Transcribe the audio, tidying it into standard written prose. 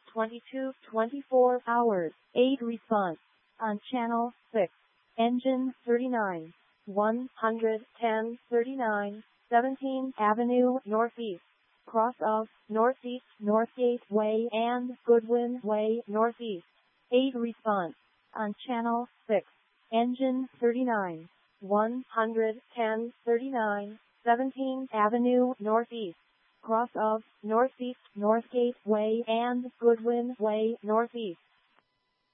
22-24 hours. 8 response. On channel 6. Engine 39. 110-39. 17th Avenue Northeast. Cross of Northeast Northgate Way and Goodwin Way Northeast. 8 response. On channel 6. Engine 39. 110-39. 17th Avenue Northeast. Cross of Northeast Northgate Way and Goodwin Way Northeast.